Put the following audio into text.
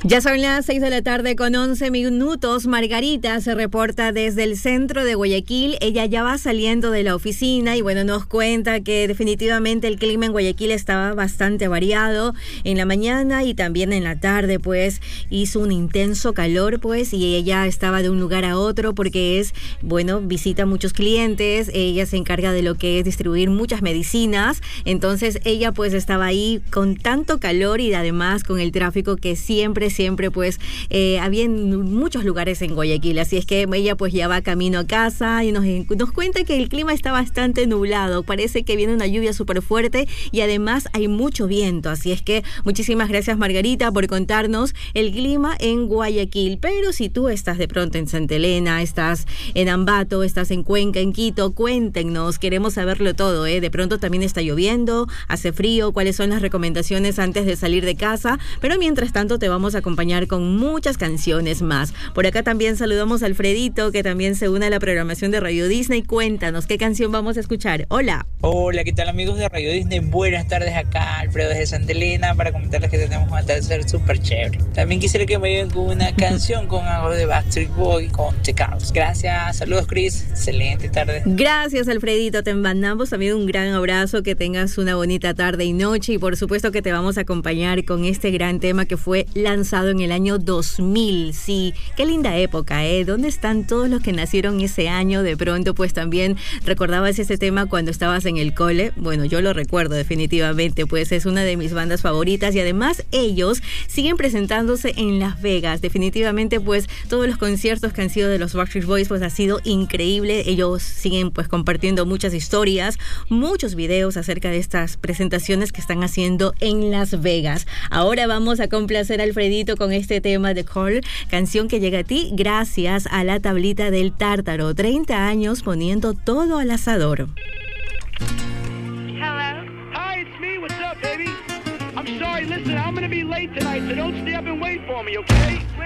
Ya son las 6 de la tarde con 11 minutos. Margarita se reporta desde el centro de Guayaquil. Ella ya va saliendo de la oficina y bueno, nos cuenta que definitivamente el clima en Guayaquil estaba bastante variado. En la mañana y también en la tarde pues hizo un intenso calor pues y ella estaba de un lugar a otro porque visita muchos clientes. Ella se encarga de lo que es distribuir muchas medicinas. Entonces ella pues estaba ahí con tanto calor y además con el tráfico que siempre pues había en muchos lugares en Guayaquil, así es que ella pues ya va camino a casa y nos cuenta que el clima está bastante nublado, parece que viene una lluvia súper fuerte y además hay mucho viento, así es que muchísimas gracias Margarita por contarnos el clima en Guayaquil. Pero si tú estás de pronto en Santa Elena, estás en Ambato, estás en Cuenca, en Quito, cuéntenos, queremos saberlo todo, de pronto también está lloviendo, hace frío, cuáles son las recomendaciones antes de salir de casa, pero mientras tanto te vamos a acompañar con muchas canciones más. Por acá también saludamos a Alfredito, que también se une a la programación de Radio Disney. Cuéntanos, ¿qué canción vamos a escuchar? Hola. Hola, ¿qué tal amigos de Radio Disney? Buenas tardes, acá Alfredo desde Santa Elena para comentarles que tenemos un atardecer súper chévere. También quisiera que me ayuden con una canción con algo de Backstreet Boy con The Cars. Gracias, saludos Chris, excelente tarde. Gracias Alfredito, te mandamos también un gran abrazo, que tengas una bonita tarde y noche y por supuesto que te vamos a acompañar con este gran tema que fue lanzado en el año 2000. Sí, qué linda época, ¿Dónde están todos los que nacieron ese año? De pronto pues también recordabas ese tema cuando estabas en el cole. Bueno, yo lo recuerdo definitivamente, pues es una de mis bandas favoritas y además ellos siguen presentándose en Las Vegas. Definitivamente pues todos los conciertos que han sido de los Backstreet Boys pues ha sido increíble. Ellos siguen pues compartiendo muchas historias, muchos videos acerca de estas presentaciones que están haciendo en Las Vegas. Ahora vamos a complacer a Alfredito con este tema de Call, canción que llega a ti gracias a la tablita del Tártaro. 30 años poniendo todo al asador. Hello? Hi, it's me. What's up, baby? I'm sorry, listen, I'm gonna be late tonight, so don't stay up and wait for me, okay?